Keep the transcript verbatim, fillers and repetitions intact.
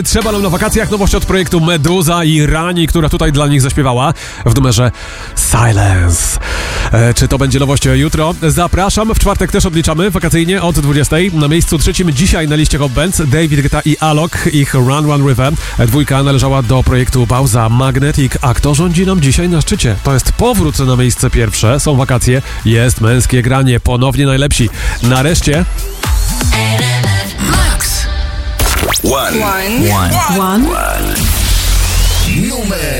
Trzeba nam na wakacjach. Nowość od projektu Meduza i Rani, która tutaj dla nich zaśpiewała w numerze Silence. E, czy to będzie nowość jutro? Zapraszam. W czwartek też odliczamy wakacyjnie od dwudziestej. Na miejscu trzecim dzisiaj na liście Hot Bands David Guetta i Alok. Ich Run Run River. Dwójka należała do projektu Bauza Magnetic. A kto rządzi nam dzisiaj na szczycie? To jest powrót na miejsce pierwsze. Są wakacje. Jest męskie granie. Ponownie najlepsi. Nareszcie... One. One. One. One. One. Numer